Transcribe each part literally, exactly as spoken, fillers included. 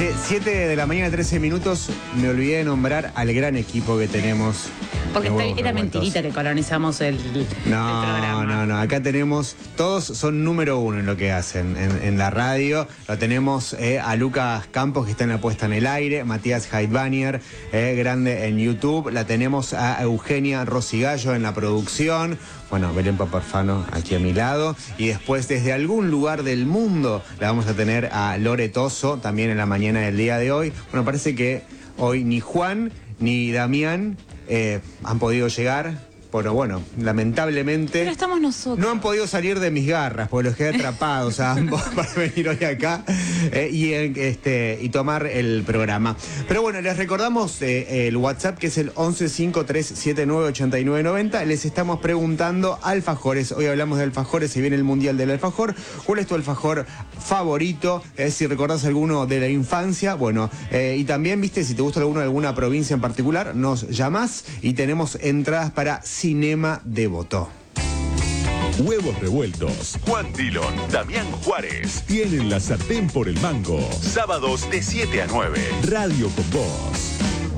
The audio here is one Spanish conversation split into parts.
siete de la mañana, trece minutos. Me olvidé de nombrar al gran equipo que tenemos. Porque está, era mentirita que colonizamos el, no, el programa. No, no, acá tenemos, todos son número uno en lo que hacen en, en la radio. Lo tenemos eh, a Lucas Campos, que está en la puesta en el aire, Matías Heidbanier, eh, grande en YouTube. La tenemos a Eugenia Rosigallo en la producción. Bueno, Belén Paparfano aquí a mi lado. Y después, desde algún lugar del mundo, la vamos a tener a Lore Toso, también en la mañana del día de hoy. Bueno, parece que hoy ni Juan ni Damián eh, han podido llegar. Pero bueno, lamentablemente Pero estamos nosotros. No han podido salir de mis garras, porque los quedé atrapados a ambos para venir hoy acá eh, y, este, y tomar el programa. Pero bueno, les recordamos eh, el WhatsApp, que es el once cinco tres siete nueve ocho nueve nueve cero. Les estamos preguntando alfajores. Hoy hablamos de alfajores, se viene el Mundial del Alfajor. ¿Cuál es tu alfajor favorito? Eh, si recordás alguno de la infancia. Bueno, eh, y también, viste, si te gusta alguno de alguna provincia en particular, nos llamás y tenemos entradas para Cinema Devoto. Huevos revueltos. Juan Dillon, Damián Juárez. Tienen la sartén por el mango. Sábados de siete a nueve. Radio con Vos.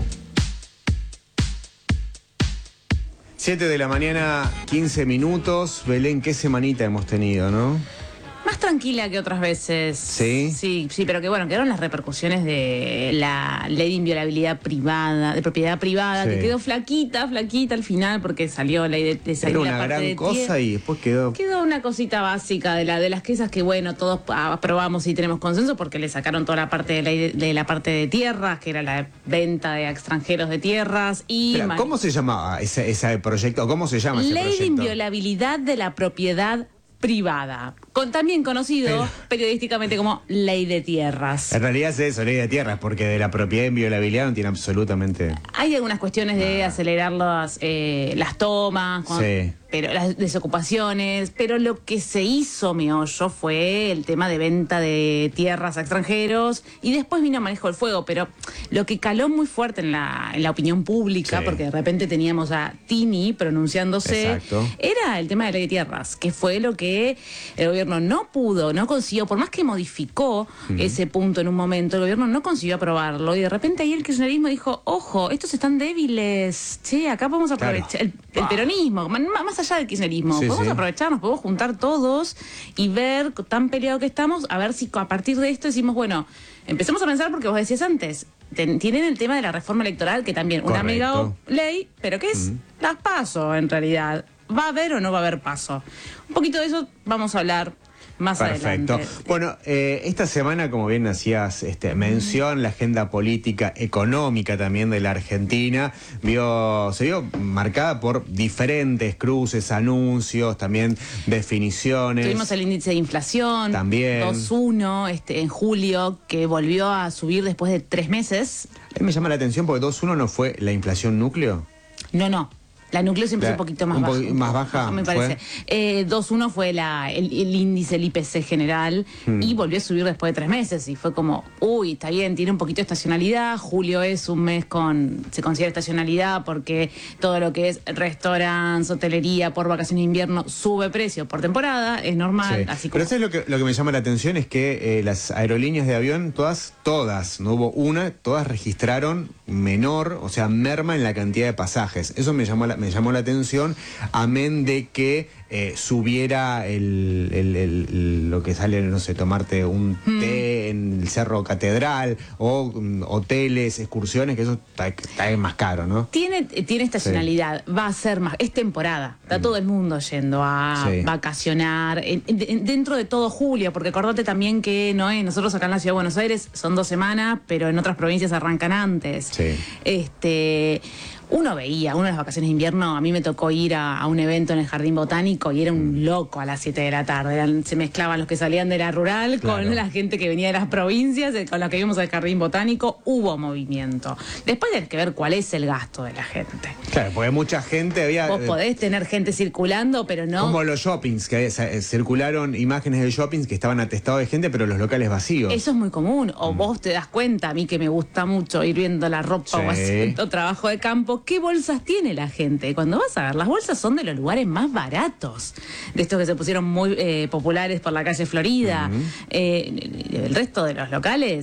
siete de la mañana, quince minutos. Belén, qué semanita hemos tenido, ¿no? Más tranquila que otras veces. ¿Sí? Sí, sí, pero que bueno, quedaron las repercusiones de la ley de inviolabilidad privada, de propiedad privada, sí, que quedó flaquita, flaquita al final, porque salió la de, de salir Era una la parte gran de cosa y después quedó... Quedó una cosita básica de la de las quesas que bueno, todos aprobamos y tenemos consenso, porque le sacaron toda la parte de la, de la parte de tierras, que era la venta de extranjeros de tierras y... Pero, ¿cómo se llamaba ese, ese proyecto? ¿Cómo se llama ese Ley proyecto? de inviolabilidad de la propiedad privada, con, también conocido Pero, periodísticamente como ley de tierras. En realidad es eso, ley de tierras, porque de la propiedad inviolabilidad no tiene absolutamente... Hay algunas cuestiones de ah. acelerar las, eh, las tomas, con, sí, pero las desocupaciones, pero lo que se hizo, meollo, fue el tema de venta de tierras a extranjeros y después vino manejo del fuego, pero lo que caló muy fuerte en la, en la opinión pública, sí, porque de repente teníamos a Tini pronunciándose, exacto, era el tema de la ley de tierras, que fue lo que el gobierno no pudo, no consiguió, por más que modificó uh-huh. ese punto en un momento, el gobierno no consiguió aprobarlo y de repente ahí el kirchnerismo dijo, ojo, estos están débiles, che, acá podemos aprovechar, claro, el, el peronismo, más, más allá del kirchnerismo, sí, podemos sí. aprovecharnos, podemos juntar todos y ver tan peleado que estamos, a ver si a partir de esto decimos, bueno, empecemos a pensar, porque vos decías antes, ten, tienen el tema de la reforma electoral, que también correcto, una mega ley, pero ¿qué es? Uh-huh. Las PASO, en realidad. ¿Va a haber o no va a haber paso? Un poquito de eso vamos a hablar más Perfecto. adelante. Bueno, eh, esta semana, como bien hacías este, mención, la agenda política, económica también de la Argentina vio, se vio marcada por diferentes cruces, anuncios, también definiciones. Tuvimos el índice de inflación, también dos uno este, en julio, que volvió a subir después de tres meses. Me llama la atención porque dos uno no fue la inflación núcleo. No, no. La núcleo siempre la, es un poquito más un baja. Po más baja, me parece. Eh, dos uno fue la, el, el índice, el I P C general, hmm. y volvió a subir después de tres meses. Y fue como, uy, está bien, tiene un poquito de estacionalidad. Julio es un mes con, se considera estacionalidad porque todo lo que es restaurantes, hotelería, por vacaciones de invierno, sube precio por temporada, es normal. Sí. Así como... Pero eso es lo que, lo que me llama la atención, es que eh, las aerolíneas de avión, todas, todas, no hubo una, todas registraron menor, o sea, merma en la cantidad de pasajes. Eso me llamó la, me llamó la atención, amén de que eh, subiera el, el, el, el, lo que sale, no sé, tomarte un mm. té en el Cerro Catedral, o um, hoteles, excursiones, que eso está, está más caro, ¿no? Tiene, tiene estacionalidad, sí, va a ser más, es temporada, está mm. todo el mundo yendo a sí. vacacionar, en, en, dentro de todo julio, porque acordate también que no es, nosotros acá en la Ciudad de Buenos Aires son dos semanas, pero en otras provincias arrancan antes. Sí. Este... Uno veía, una de las vacaciones de invierno, a mí me tocó ir a, a un evento en el Jardín Botánico y era un loco a las siete de la tarde. Eran, se mezclaban los que salían de la rural, claro, con la gente que venía de las provincias, con los que íbamos al Jardín Botánico. Hubo movimiento. Después hay que ver cuál es el gasto de la gente. Claro, porque mucha gente había... Vos podés tener gente circulando, pero no... Como los shoppings, que eh, circularon imágenes de shoppings que estaban atestados de gente, pero los locales vacíos. Eso es muy común. O mm. vos te das cuenta, a mí que me gusta mucho ir viendo la ropa sí. o haciendo trabajo de campo, ¿qué bolsas tiene la gente? Cuando vas a ver, las bolsas son de los lugares más baratos, de estos que se pusieron muy eh, populares por la calle Florida. Uh-huh. eh, el resto de los locales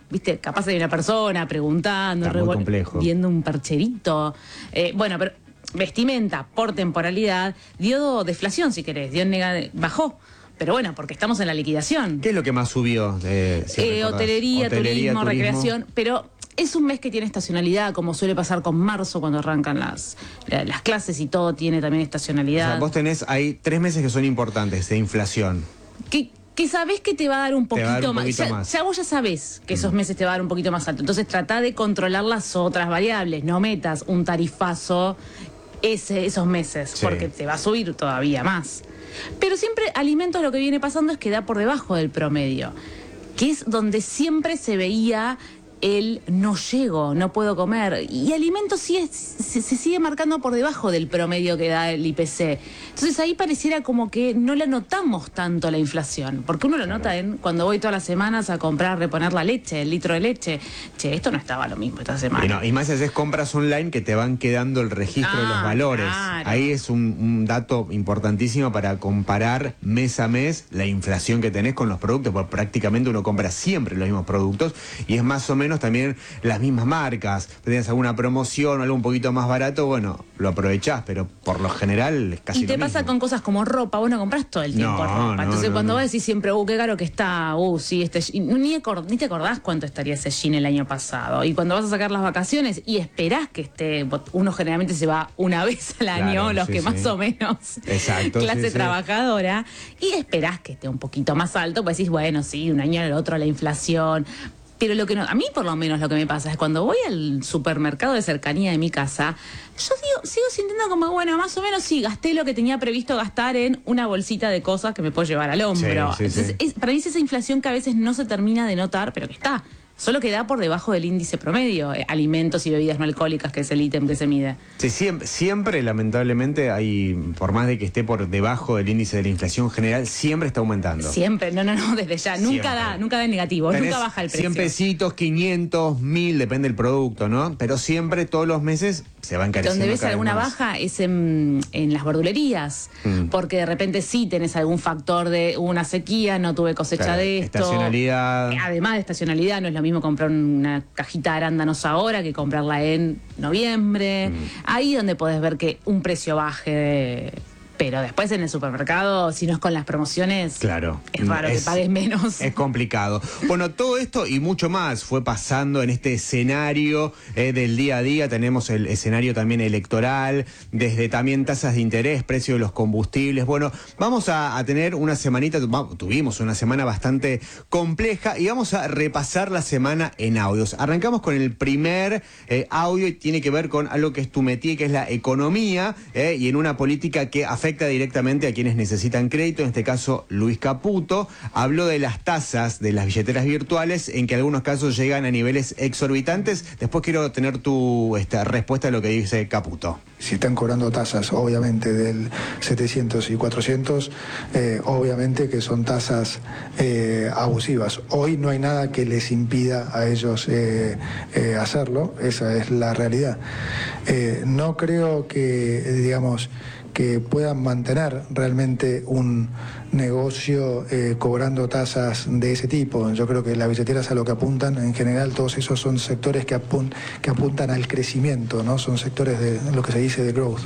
viste, capaz hay una persona preguntando, Está muy complejo. viendo un percherito. Eh, bueno, pero vestimenta por temporalidad dio deflación, si querés, dio nega- bajó. Pero bueno, porque estamos en la liquidación. ¿Qué es lo que más subió? Eh, si Eh, recordás? hotelería, Hotelería, turismo, recreación, pero es un mes que tiene estacionalidad, como suele pasar con marzo cuando arrancan las, la- las clases y todo tiene también O estacionalidad. sea, vos tenés, hay tres meses que son importantes de inflación. que, que sabés que te va a dar un Te va a poquito, dar un más. poquito Ya, más. ya vos ya sabés que esos meses te va a dar un poquito más alto. Entonces tratá de controlar las otras variables. No metas un tarifazo ese, esos meses, Sí. porque te va a subir todavía más. Pero siempre alimentos lo que viene pasando es que da por debajo del promedio, que es donde siempre se veía el no llego, no puedo comer. Y alimentos sí es, se, se sigue marcando por debajo del promedio que da el I P C. Entonces ahí pareciera como que no la notamos tanto la inflación, porque uno lo nota en cuando voy todas las semanas a comprar, reponer la leche, el litro de leche. Che, esto no estaba lo mismo esta semana. Y, no, y más si haces compras online que te van quedando el registro de los Ah, valores. claro. Ahí es un, un dato importantísimo para comparar mes a mes la inflación que tenés con los productos, porque prácticamente uno compra siempre los mismos productos y es más o menos también las mismas marcas. Tienes alguna promoción o algo un poquito más barato, bueno, lo aprovechás, pero por lo general es casi Y te lo pasa mismo. con cosas como ropa, vos no compras todo el tiempo No, ropa. no, Entonces no, cuando no. vos decís siempre, uh, qué caro que está, uh, sí, este jean", ni, acor- ni te acordás cuánto estaría ese jean el año pasado. Y cuando vas a sacar las vacaciones y esperás que esté, uno generalmente se va una vez al año, Claro, los sí, que sí. más o menos Exacto, clase sí, sí. trabajadora, y esperás que esté un poquito más alto, pues decís, bueno, sí, un año al otro la inflación. Pero lo que no, a mí por lo menos lo que me pasa es cuando voy al supermercado de cercanía de mi casa, yo digo, sigo sintiendo como, bueno, más o menos sí, gasté lo que tenía previsto gastar en una bolsita de cosas que me puedo llevar al hombro. Sí, sí, sí. Entonces, es- para mí es esa inflación que a veces no se termina de notar, pero que está. Solo que da por debajo del índice promedio, eh, alimentos y bebidas no alcohólicas, que es el ítem que se mide. Sí, siempre, siempre, lamentablemente, hay, por más de que esté por debajo del índice de la inflación general, siempre está aumentando. Siempre, no, no, no, desde ya. Nunca Siempre. da, nunca da en negativo, Tenés nunca baja el precio. cien pesitos, quinientos, mil, depende del producto, ¿no? Pero siempre, todos los meses, se va encareciendo. Donde ves cada vez alguna más. baja es en, en las verdulerías, Mm. porque de repente sí tenés algún factor de hubo una sequía, no tuve cosecha Claro, de esto. estacionalidad. Además de estacionalidad, no es lo mismo comprar una cajita de arándanos ahora que comprarla en noviembre. Mm. Ahí donde podés ver que un precio baje. Pero después en el supermercado, si no es con las promociones, Claro. es raro que pagues menos. Es complicado. Bueno, todo esto y mucho más fue pasando en este escenario eh, del día a día. Tenemos el escenario también electoral, desde también tasas de interés, precio de los combustibles. Bueno, vamos a, a tener una semanita, va, tuvimos una semana bastante compleja y vamos a repasar la semana en audios. Arrancamos con el primer eh, audio y tiene que ver con algo que es tu métier, que es la economía eh, y en una política que afecta afecta directamente a quienes necesitan crédito, en este caso Luis Caputo, habló de las tasas de las billeteras virtuales, en que en algunos casos llegan a niveles exorbitantes. Después quiero tener tu esta, respuesta a lo que dice Caputo. Si están cobrando tasas, obviamente, del setecientos y cuatrocientos, eh, obviamente que son tasas eh, abusivas. Hoy no hay nada que les impida a ellos eh, eh, hacerlo, esa es la realidad. Eh, no creo que, digamos, que puedan mantener realmente un negocio eh, cobrando tasas de ese tipo. Yo creo que las billeteras a lo que apuntan, en general, todos esos son sectores que, apun que apuntan al crecimiento, ¿no? Son sectores de lo que se dice de growth.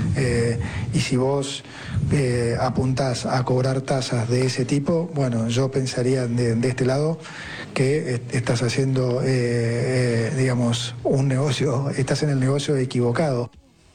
Eh, y si vos eh, apuntás a cobrar tasas de ese tipo, bueno, yo pensaría de, de este lado que est estás haciendo, eh, eh, digamos, un negocio, estás en el negocio equivocado.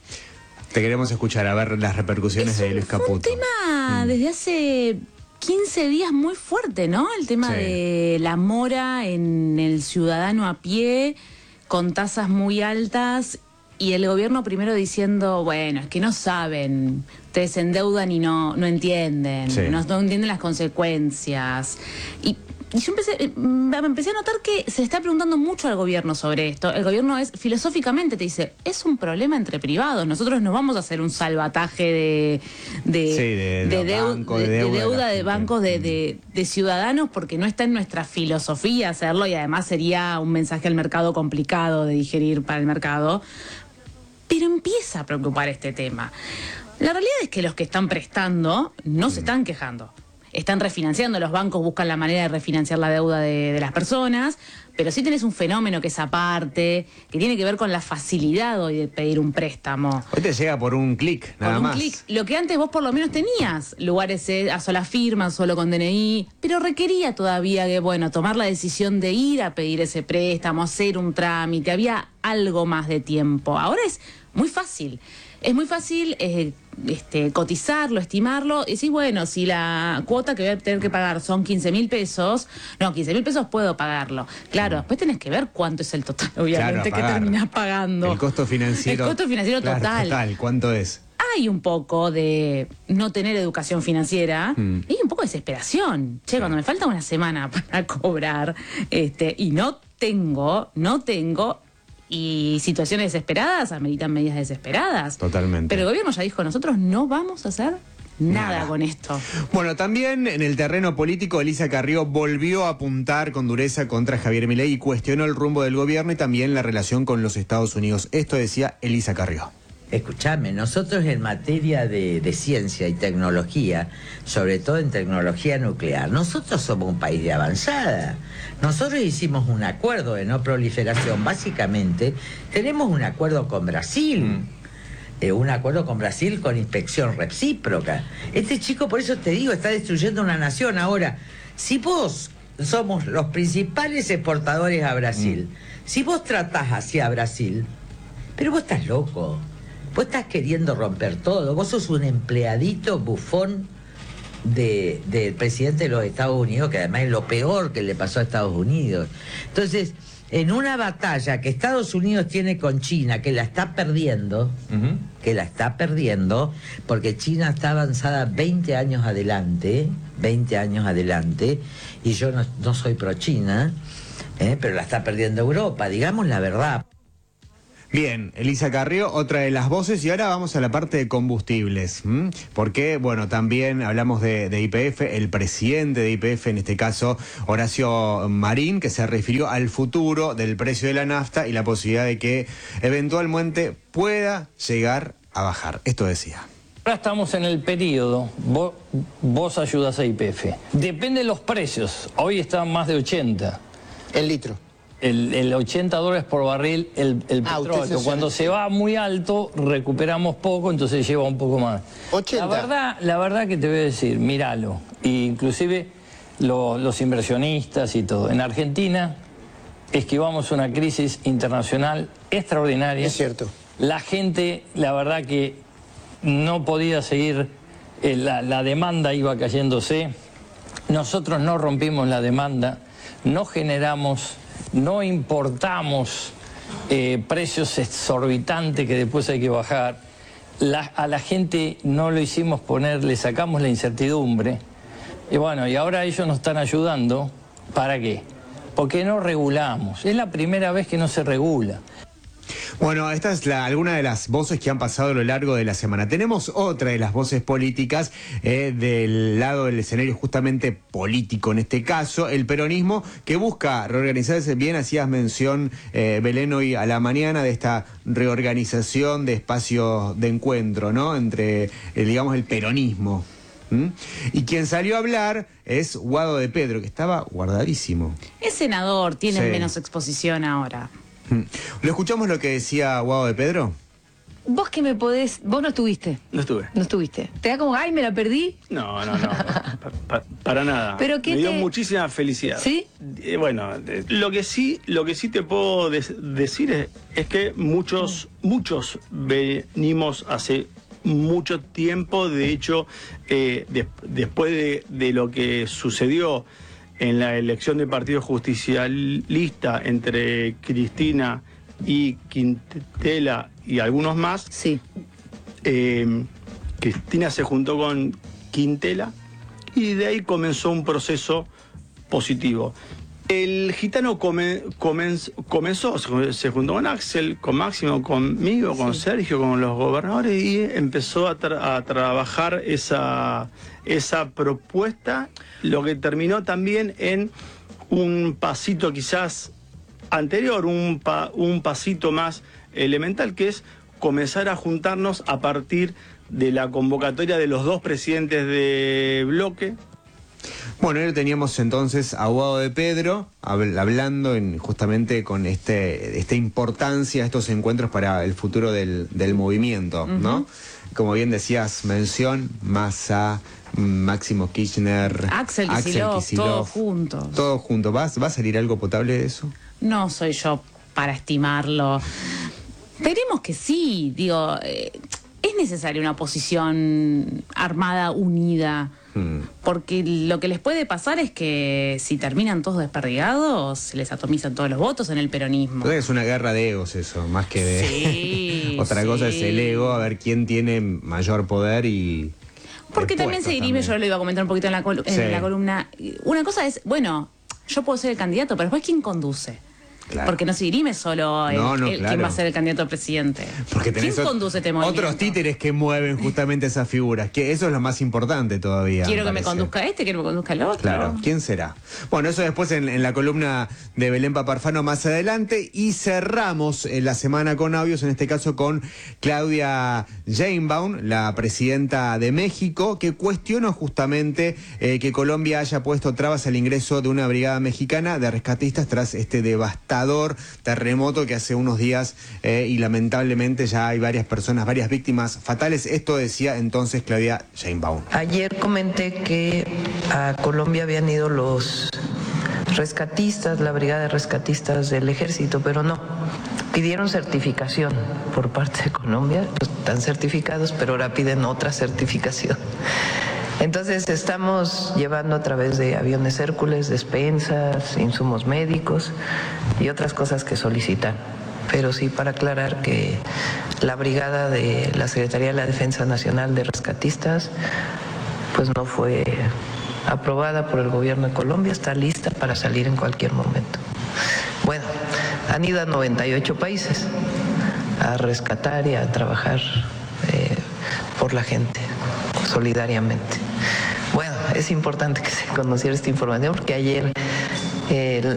Te queremos escuchar, a ver las repercusiones Es de un, Luis fue Caputo. un tema desde hace quince días muy fuerte, ¿no? El tema Sí. de la mora en el ciudadano a pie, con tasas muy altas, y el gobierno primero diciendo, bueno, es que no saben, ustedes se endeudan y no, no entienden, Sí. no, no entienden las consecuencias. Y Y yo empecé, me empecé a notar que se está preguntando mucho al gobierno sobre esto. El gobierno es, filosóficamente te dice, es un problema entre privados. Nosotros no vamos a hacer un salvataje de, de, Sí, de- de deu- banco, de de- de deuda de deuda la de gente. bancos de, de- de ciudadanos, porque no está en nuestra filosofía hacerlo, y además sería un mensaje al mercado complicado de digerir para el mercado. Pero empieza a preocupar este tema. La realidad es que los que están prestando no se están quejando. están refinanciando, los bancos buscan la manera de refinanciar la deuda de, de las personas, pero sí tenés un fenómeno que es aparte, que tiene que ver con la facilidad hoy de pedir un préstamo. Hoy te llega por un clic, nada Con un más. clic. Lo que antes vos por lo menos tenías, lugares eh, a sola firma, solo con D N I, pero requería todavía que, bueno, tomar la decisión de ir a pedir ese préstamo, hacer un trámite, había algo más de tiempo. Ahora es muy fácil. Es muy fácil eh, este, cotizarlo, estimarlo, y decís, bueno, si la cuota que voy a tener que pagar son quince mil pesos, no, quince mil pesos puedo pagarlo. Claro, después tenés que ver cuánto es el total, obviamente, Claro, que terminás pagando. El costo financiero. El costo financiero claro, total. total. ¿Cuánto es? Hay un poco de no tener educación financiera Mm. y un poco de desesperación. Che, cuando me falta una semana para cobrar este y no tengo, no tengo, y situaciones desesperadas ameritan medidas desesperadas. Totalmente. Pero el gobierno ya dijo, nosotros no vamos a hacer nada, Nada. con esto. Bueno, también en el terreno político, Elisa Carrió volvió a apuntar con dureza contra Javier Milei y cuestionó el rumbo del gobierno y también la relación con los Estados Unidos. Esto decía Elisa Carrió. Escuchame, nosotros en materia de, de ciencia y tecnología, sobre todo en tecnología nuclear, nosotros somos un país de avanzada. Nosotros hicimos un acuerdo de no proliferación, básicamente tenemos un acuerdo con Brasil. Mm. Eh, un acuerdo con Brasil con inspección recíproca. Este chico, por eso te digo, está destruyendo una nación. Ahora, si vos somos los principales exportadores a Brasil, mm. si vos tratás hacia Brasil, pero vos estás loco. Vos estás queriendo romper todo. Vos sos un empleadito bufón de, del presidente de los Estados Unidos, que además es lo peor que le pasó a Estados Unidos. Entonces, en una batalla que Estados Unidos tiene con China, que la está perdiendo, uh-huh. que la está perdiendo, porque China está avanzada veinte años adelante, veinte años adelante, y yo no, no soy pro China, eh, pero la está perdiendo Europa, digamos la verdad. Bien, Elisa Carrió, otra de las voces, y ahora vamos a la parte de combustibles, ¿m? Porque, bueno, también hablamos de, de Y P F, el presidente de Y P F, en este caso Horacio Marín, que se refirió al futuro del precio de la nafta y la posibilidad de que eventualmente pueda llegar a bajar. Esto decía. Ahora estamos en el periodo, vos, vos ayudas a Y P F. Depende de los precios, hoy están más de ochenta. El litro. El, el ochenta dólares por barril el, el ah, petróleo. Cuando se va muy alto, recuperamos poco, entonces lleva un poco más. ochenta. La verdad, la verdad que te voy a decir, míralo. E inclusive lo, los inversionistas y todo. En Argentina esquivamos una crisis internacional extraordinaria. Es cierto. La gente, la verdad que no podía seguir, eh, la, la demanda iba cayéndose. Nosotros no rompimos la demanda, no generamos... No importamos eh, precios exorbitantes que después hay que bajar. La, a la gente no lo hicimos poner, le sacamos la incertidumbre. Y bueno, y ahora ellos nos están ayudando. ¿Para qué? Porque no regulamos. Es la primera vez que no se regula. Bueno, esta es la, alguna de las voces que han pasado a lo largo de la semana. Tenemos otra de las voces políticas eh, del lado del escenario justamente político, en este caso, el peronismo, que busca reorganizarse. Bien, hacías mención, eh, Belén, hoy a la mañana de esta reorganización de espacios de encuentro, ¿no? Entre, eh, digamos, el peronismo. ¿Mm? Y quien salió a hablar es Guado de Pedro, que estaba guardadísimo. Es senador, tiene Sí. menos exposición ahora. ¿Lo escuchamos lo que decía Guado de Pedro? Vos que me podés... Vos no estuviste. No estuve. No estuviste. ¿Te da como, ay, me la perdí? No, no, no. pa, pa, para nada. ¿Pero qué me dio te... muchísima felicidad. ¿Sí? Eh, bueno, de, lo que sí, lo que sí te puedo de, decir es, es que muchos, muchos venimos hace mucho tiempo. De hecho, eh, de, después de, de lo que sucedió en la elección del Partido Justicialista entre Cristina y Quintela y algunos más, sí. eh, Cristina se juntó con Quintela y de ahí comenzó un proceso positivo. El gitano come, comenz, comenzó, se juntó con Axel, con Máximo, conmigo, con sí. Sergio, con los gobernadores, y empezó a, tra a trabajar esa, esa propuesta, lo que terminó también en un pasito quizás anterior, un, pa, un pasito más elemental, que es comenzar a juntarnos a partir de la convocatoria de los dos presidentes de bloque, Bueno, hoy teníamos entonces a Guado de Pedro habl- hablando en, justamente con este esta importancia, estos encuentros para el futuro del, del movimiento, uh-huh. ¿no? Como bien decías, mención, Massa, Máximo Kirchner, Axel Kicillof, todos juntos. Todos juntos. ¿Va, ¿Va a salir algo potable de eso? No soy yo para estimarlo. Esperemos que sí, digo, eh, es necesaria una oposición armada unida. Porque lo que les puede pasar es que si terminan todos desperdigados, se les atomizan todos los votos en el peronismo. Es una guerra de egos eso, más que de... Sí, Otra sí. cosa es el ego, a ver quién tiene mayor poder y... Porque también se dirime, yo lo iba a comentar un poquito en la, col- en Sí. la columna. Una cosa es, bueno, yo puedo ser el candidato, pero después ¿quién conduce? Claro. Porque no se dirime solo el, No, no, el- claro. quién va a ser el candidato a presidente. Porque ¿Quién tenés ot- conduce este movimiento? otros títeres que mueven justamente esas figuras, que eso es lo más importante todavía. Quiero que me parece. conduzca este, quiero que me conduzca el otro. Claro, ¿quién será? Bueno, eso después en, en la columna de Belén Paparfano más adelante. Y cerramos eh, la semana con audios, en este caso con Claudia Sheinbaum, la presidenta de México, que cuestionó justamente eh, que Colombia haya puesto trabas al ingreso de una brigada mexicana de rescatistas tras este devastador terremoto que hace unos días eh, y lamentablemente ya hay varias personas, varias víctimas fatales. Esto decía entonces Claudia Sheinbaum. Ayer comenté que a Colombia habían ido los rescatistas, la brigada de rescatistas del ejército, pero no. Pidieron certificación por parte de Colombia, pues, están certificados, pero ahora piden otra certificación. Entonces estamos llevando a través de aviones Hércules, despensas, insumos médicos y otras cosas que solicitan. Pero sí para aclarar que la brigada de la Secretaría de la Defensa Nacional de Rescatistas pues no fue aprobada por el gobierno de Colombia, está lista para salir en cualquier momento. Bueno, han ido a noventa y ocho países a rescatar y a trabajar eh, por la gente, solidariamente. Bueno, es importante que se conociera esta información porque ayer eh,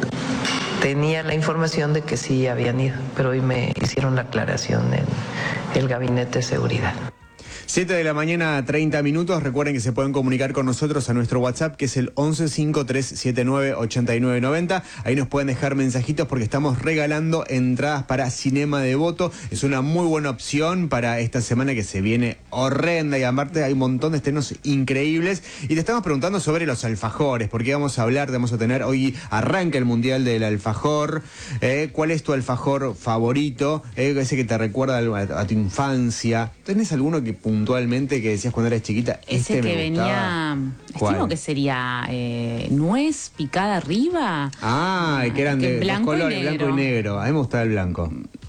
tenía la información de que sí habían ido, pero hoy me hicieron la aclaración en el Gabinete de Seguridad. siete de la mañana, treinta minutos. Recuerden que se pueden comunicar con nosotros a nuestro WhatsApp, que es el once cinco tres siete nueve ocho nueve nueve cero. Ahí nos pueden dejar mensajitos porque estamos regalando entradas para Cinema Devoto. Es una muy buena opción para esta semana que se viene horrenda y aparte hay un montón de estrenos increíbles. Y te estamos preguntando sobre los alfajores, porque vamos a hablar, vamos a tener, hoy arranca el Mundial del Alfajor. Eh, ¿Cuál es tu alfajor favorito? Eh, ese que te recuerda a, a tu infancia. ¿Tenés alguno que puntualmente que decías cuando eras chiquita? Ese este que me venía, gustaba? estimo que sería eh, nuez picada arriba. Ah, que eran que de dos blanco y colores, negro. blanco y negro. A mí me gustaba el blanco.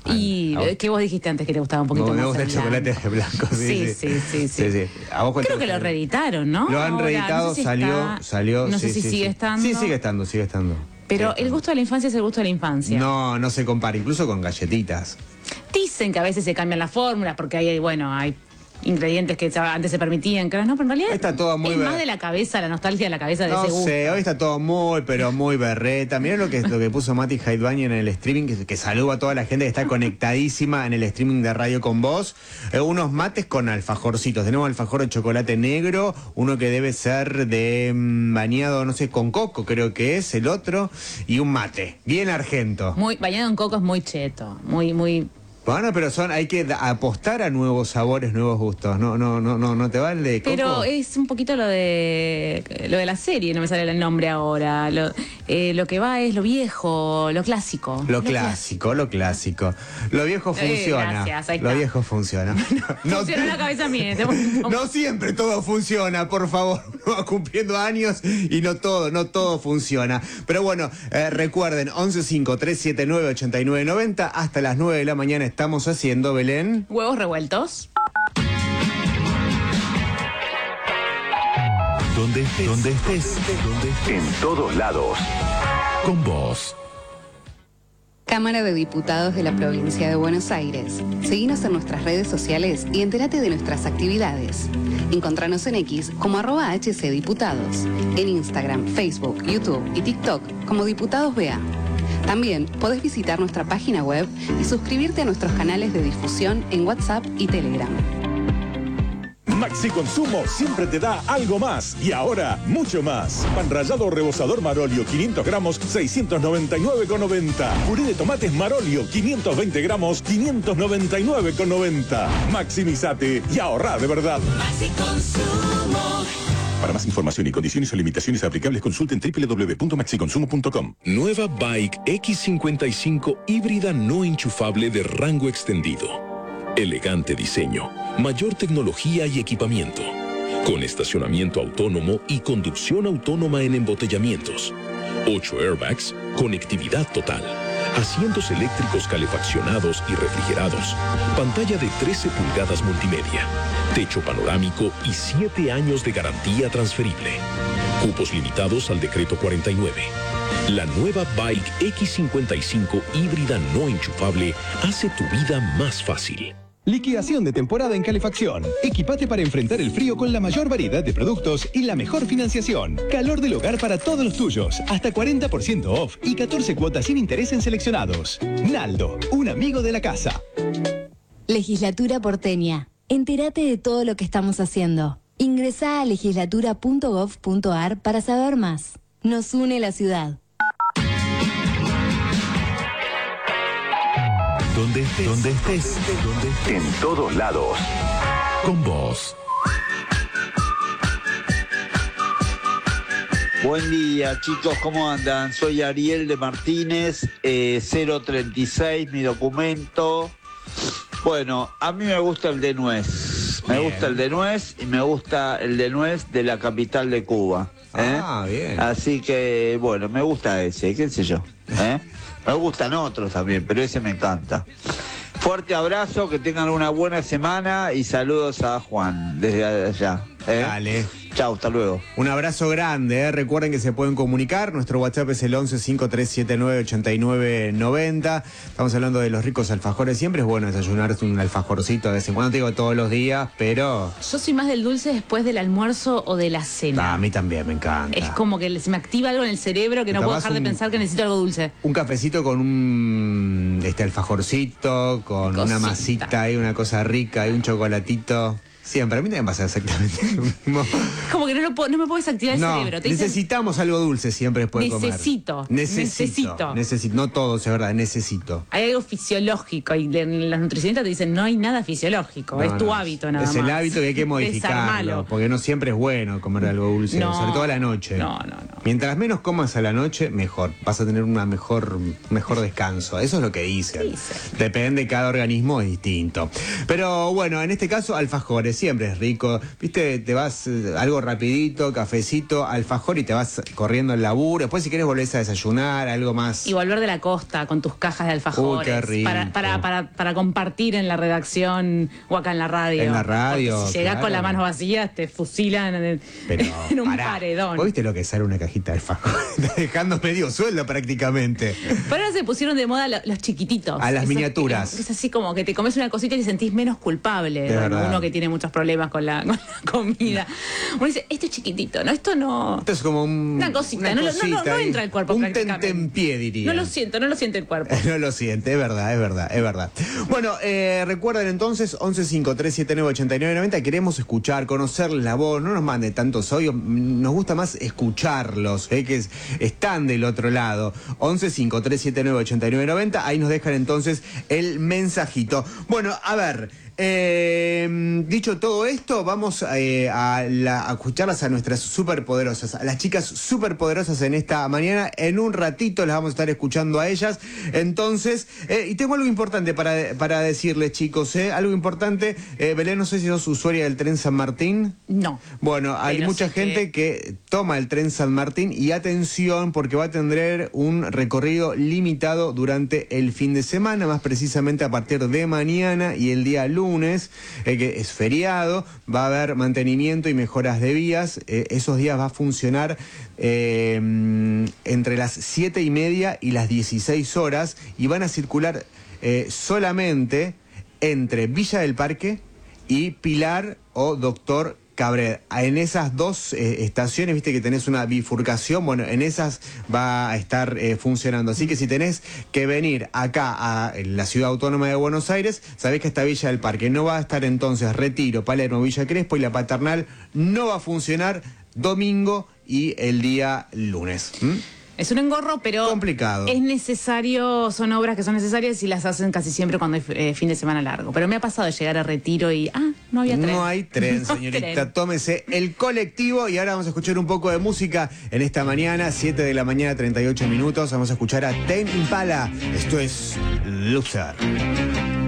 Y Ah, eh, que vos dijiste antes que te gustaba un poquito me, me más gusta el chocolate blanco. blanco. Sí, Sí, sí, sí, sí. sí, sí. ¿A vos cuál Creo te que lo gusta? reeditaron, ¿no? Lo han Ahora, reeditado, no sé si salió, está- salió. No sí, sé si sí, sigue sí. estando. Sí, sigue estando, sigue estando. Pero Sigue el gusto de la infancia es el gusto de la infancia. No, no se compara, incluso con galletitas. Dicen que a veces se cambian las fórmulas porque hay, bueno, hay ingredientes que antes se permitían, que ahora no, pero en realidad Está todo muy es ver- más de la cabeza, la nostalgia de la cabeza de No ese gusto. sé, hoy está todo muy, pero muy berreta. Mirá lo que, lo que puso Mati Haidbani en el streaming, que, que saluda a toda la gente que está conectadísima en el streaming de Radio con Vos. Eh, unos mates con alfajorcitos. Tenemos alfajor de chocolate negro, uno que debe ser de mm, bañado, no sé, con coco creo que es, el otro, y un mate, bien argento. Muy, bañado en coco es muy cheto, muy, muy... Bueno, pero son, hay que da- apostar a nuevos sabores, nuevos gustos. No, no, no, no, no te va el de coco. Pero es un poquito lo de lo de la serie, no me sale el nombre ahora. Lo, eh, lo que va es lo viejo, lo clásico. Lo clásico, lo clásico. Lo viejo Eh, funciona. gracias, ahí Lo está. viejo funciona. No, Funciona la cabeza mía. no siempre todo funciona, por favor. Uno va cumpliendo años y no todo, no todo funciona. Pero bueno, eh, recuerden, once cinco tres siete nueve ocho nueve nueve cero. Hasta las nueve de la mañana estamos haciendo, Belén. Huevos revueltos. Donde estés, donde estés, donde estés. En todos lados. Con vos. Cámara de Diputados de la Provincia de Buenos Aires. Seguinos en nuestras redes sociales y entérate de nuestras actividades. Encontranos en X como arroba hcdiputados, en Instagram, Facebook, YouTube y TikTok como Diputados B A. También podés visitar nuestra página web y suscribirte a nuestros canales de difusión en WhatsApp y Telegram. Maxi Consumo siempre te da algo más y ahora mucho más. Pan rallado rebozador Marolio quinientos gramos seiscientos noventa y nueve con noventa. Puré de tomates Marolio quinientos veinte gramos quinientos noventa y nueve con noventa. Maximizate y ahorrá de verdad. Maxi Consumo. Para más información y condiciones o limitaciones aplicables consulten doble u doble u doble u punto maxi consumo punto com. Nueva Bike X cincuenta y cinco híbrida no enchufable de rango extendido. Elegante diseño, mayor tecnología y equipamiento. Con estacionamiento autónomo y conducción autónoma en embotellamientos. ocho airbags, conectividad total. Asientos eléctricos calefaccionados y refrigerados. Pantalla de trece pulgadas multimedia. Techo panorámico y siete años de garantía transferible. Cupos limitados al decreto cuarenta y nueve. La nueva Bike X cincuenta y cinco híbrida no enchufable hace tu vida más fácil. Liquidación de temporada en calefacción. Equipate para enfrentar el frío con la mayor variedad de productos y la mejor financiación. Calor del hogar para todos los tuyos. Hasta cuarenta por ciento off y catorce cuotas sin interés en seleccionados. Naldo, un amigo de la casa. Legislatura porteña. Entérate de todo lo que estamos haciendo. Ingresá a legislatura punto gov punto ar para saber más. Nos une la ciudad. Donde estés, donde estés, donde estés, en todos lados, con vos. Buen día, chicos, ¿cómo andan? Soy Ariel de Martínez, eh, cero treinta y seis, mi documento. Bueno, a mí me gusta el de nuez. Me bien. gusta el de nuez y me gusta el de nuez de la capital de Cuba. ¿eh? Ah, bien. Así que, bueno, me gusta ese, qué sé yo. ¿eh? Me gustan otros también, pero ese me encanta. Fuerte abrazo, que tengan una buena semana y saludos a Juan desde allá. ¿eh? Dale. Chau, hasta luego. Un abrazo grande, ¿eh? Recuerden que se pueden comunicar. Nuestro WhatsApp es el once cinco tres siete nueve ocho nueve nueve cero. Estamos hablando de los ricos alfajores. Siempre es bueno desayunarse un alfajorcito de vez en cuando. Te digo todos los días, pero... Yo soy más del dulce después del almuerzo o de la cena. Ah, a mí también me encanta. Es como que se me activa algo en el cerebro que no puedo dejar de un, pensar que necesito algo dulce. Un cafecito con un este alfajorcito, con Cosita. una masita y una cosa rica y un chocolatito. Siempre, a mí también pasa exactamente lo mismo. Como que no, lo puedo, no me puedo desactivar el no, cerebro. ¿Te necesitamos dicen? algo dulce siempre después de comer. Necesito. Necesito. Necesito. No todo, es verdad, necesito. Hay algo fisiológico y los nutricionistas te dicen no hay nada fisiológico, no, es tu no, hábito nada es más. Es el hábito que hay que modificarlo, porque no siempre es bueno comer algo dulce, no, sobre todo a la noche. No, no, no. Mientras menos comas a la noche, mejor. Vas a tener un mejor, mejor descanso. Eso es lo que dicen. Dice. Depende, cada organismo es distinto. Pero bueno, en este caso, alfajores, siempre es rico. Viste, te vas eh, algo rapidito, cafecito, alfajor y te vas corriendo al laburo. Después si quieres volvés a desayunar, algo más. Y volver de la costa con tus cajas de alfajores. Uy, qué rico. Para, para, para, para compartir en la redacción o acá en la radio. En la radio. Porque si llegás claro. con las manos vacías, te fusilan en, Pero, en un pará. paredón. ¿Vos viste lo que sale una cajita de alfajor? Está dejando medio sueldo prácticamente. Pero ahora se pusieron de moda los, los chiquititos. A las Esos, miniaturas. Es así como que te comes una cosita y te sentís menos culpable. Bueno, uno que tiene muchos problemas con la, con la comida. Uno dice, esto es chiquitito, ¿no? Esto no... Esto es como un, una cosita. Una no, cosita no, no, no entra el cuerpo un prácticamente. tentempié, diría. No lo siento, no lo siente el cuerpo. No lo siente, es verdad, es verdad, es verdad. Bueno, eh, recuerden entonces, once cinco tres siete nueve ocho nueve nueve cero. Queremos escuchar, conocer la voz. No nos mande tantos audios. Nos gusta más escucharlos, eh, que es, están del otro lado. once cinco tres siete nueve ocho nueve nueve cero. Ahí nos dejan entonces el mensajito. Bueno, a ver... Eh, dicho todo esto, vamos eh, a, la, a escucharlas a nuestras superpoderosas, a las chicas superpoderosas en esta mañana. En un ratito las vamos a estar escuchando a ellas. Entonces, eh, y tengo algo importante para, para decirles, chicos, eh, algo importante. Eh, Belén, no sé si sos usuaria del tren San Martín. No. Bueno, hay mucha gente que... que toma el tren San Martín y atención porque va a tener un recorrido limitado durante el fin de semana, más precisamente a partir de mañana y el día lunes. lunes, eh, que es feriado, va a haber mantenimiento y mejoras de vías. Eh, esos días va a funcionar eh, entre las siete y media y las dieciséis horas y van a circular eh, solamente entre Villa del Parque y Pilar o Doctor Cabred. En esas dos eh, estaciones, viste que tenés una bifurcación, bueno, en esas va a estar eh, funcionando. Así que si tenés que venir acá a la Ciudad Autónoma de Buenos Aires, sabés que esta Villa del Parque no va a estar entonces Retiro, Palermo, Villa Crespo, y la Paternal no va a funcionar domingo y el día lunes. ¿Mm? Es un engorro, pero complicado. Es necesario, son obras que son necesarias y las hacen casi siempre cuando hay eh, fin de semana largo. Pero me ha pasado de llegar a Retiro y, ah, no había tren. No hay tren, señorita. tren. Tómese el colectivo y ahora vamos a escuchar un poco de música en esta mañana, siete de la mañana, treinta y ocho minutos. Vamos a escuchar a Tame Impala. Esto es Loser.